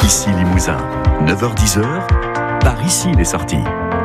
Ici Limousin, 9h-10h, par ici les sorties.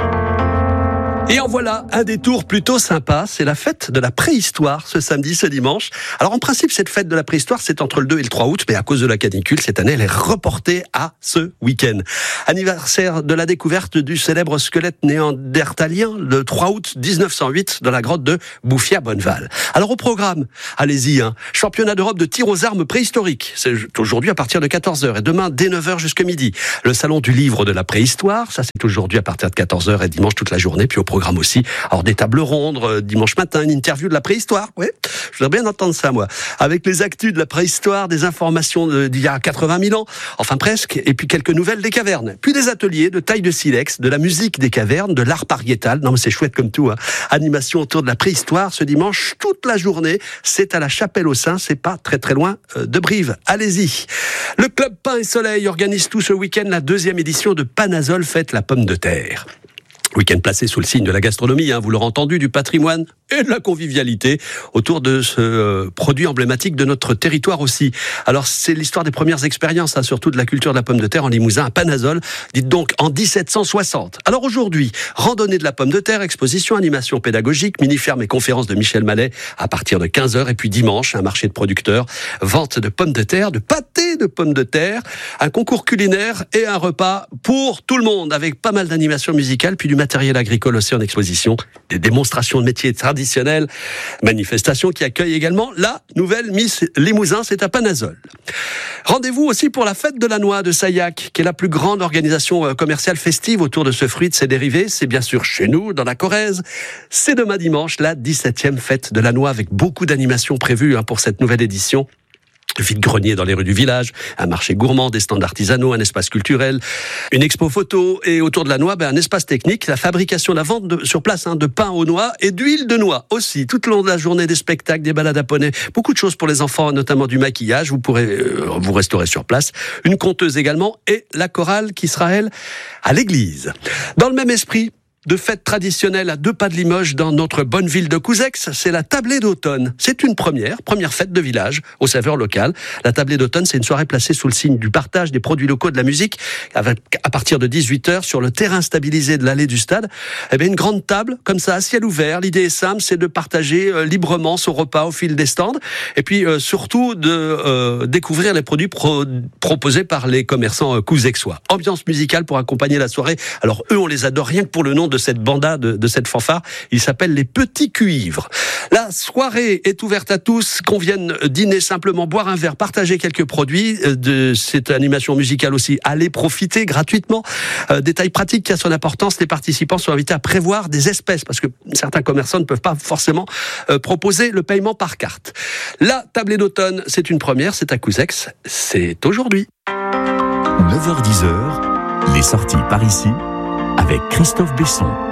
Et en voilà un détour plutôt sympa, c'est la fête de la préhistoire ce samedi, ce dimanche. Alors en principe, cette fête de la préhistoire, c'est entre le 2 et le 3 août, mais à cause de la canicule, cette année, elle est reportée à ce week-end. Anniversaire de la découverte du célèbre squelette néandertalien le 3 août 1908 dans la grotte de Bouffia-Bonneval. Alors au programme, allez-y, championnat d'Europe de tir aux armes préhistoriques. C'est aujourd'hui à partir de 14h et demain dès 9h jusqu'à midi. Le salon du livre de la préhistoire, ça c'est aujourd'hui à partir de 14h et dimanche toute la journée, puis au programme aussi. Alors des tables rondes, dimanche matin, une interview de la préhistoire. Oui, je voudrais bien entendre ça, moi. Avec les actus de la préhistoire, des informations d'il y a 80 000 ans, enfin presque, et puis quelques nouvelles des cavernes. Puis des ateliers de taille de silex, de la musique des cavernes, de l'art pariétal. Non mais c'est chouette comme tout. Animation autour de la préhistoire ce dimanche, toute la journée. C'est à la Chapelle-aux-Saints, c'est pas très très loin de Brive. Allez-y. Le Club Pain et Soleil organise tout ce week-end la 2e édition de Panazol Fête la pomme de terre. Week-end placé sous le signe de la gastronomie, vous l'aurez entendu, du patrimoine et de la convivialité autour de ce produit emblématique de notre territoire aussi. Alors c'est l'histoire des premières expériences, surtout de la culture de la pomme de terre en Limousin, à Panazol, dites donc en 1760. Alors aujourd'hui, randonnée de la pomme de terre, exposition, animation pédagogique, mini-ferme et conférence de Michel Mallet à partir de 15h, et puis dimanche, un marché de producteurs, vente de pommes de terre, de pâté de pommes de terre, un concours culinaire et un repas pour tout le monde, avec pas mal d'animations musicales, puis du matériel agricole aussi en exposition, des démonstrations de métiers traditionnels, manifestation qui accueille également la nouvelle Miss Limousin, c'est à Panazol. Rendez-vous aussi pour la fête de la noix de Sayac, qui est la plus grande organisation commerciale festive autour de ce fruit, de ses dérivés. C'est bien sûr chez nous, dans la Corrèze. C'est demain dimanche, la 17e fête de la noix, avec beaucoup d'animations prévues pour cette nouvelle édition. Vide-grenier dans les rues du village, un marché gourmand, des stands artisanaux, un espace culturel, une expo photo, et autour de la noix, un espace technique, la fabrication, la vente sur place de pain aux noix et d'huile de noix aussi. Tout au long de la journée, des spectacles, des balades à poney, beaucoup de choses pour les enfants, notamment du maquillage. Vous pourrez vous restaurer sur place. Une conteuse également, et la chorale qui sera, elle, à l'église. Dans le même esprit de fête traditionnelle à 2 pas de Limoges, dans notre bonne ville de Couzex, c'est la tablée d'automne. C'est une première fête de village aux saveurs locales. La tablée d'automne, c'est une soirée placée sous le signe du partage des produits locaux de la musique, à partir de 18h sur le terrain stabilisé de l'allée du stade. Une grande table, comme ça, à ciel ouvert. L'idée est simple, c'est de partager librement son repas au fil des stands, et puis surtout de découvrir les produits proposés par les commerçants couzexois. Ambiance musicale pour accompagner la soirée. Alors eux, on les adore rien que pour le nom de cette banda, de cette fanfare. Il s'appelle les Petits Cuivres. La soirée est ouverte à tous, qu'on vienne dîner simplement, boire un verre, partager quelques produits de cette animation musicale aussi. Allez profiter gratuitement. Détail pratique qui a son importance, les participants sont invités à prévoir des espèces, parce que certains commerçants ne peuvent pas forcément proposer le paiement par carte. La tablée d'automne, c'est une première, c'est à Couzex, c'est aujourd'hui. 9h-10h, les sorties par ici, avec Christophe Besson.